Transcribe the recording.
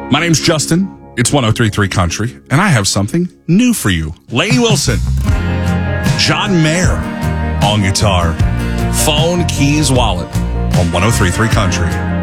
My name's Justin. It's 103.3 Country, and I have something new for you. Lainey Wilson, John Mayer on guitar, phone, keys, wallet on 103.3 Country.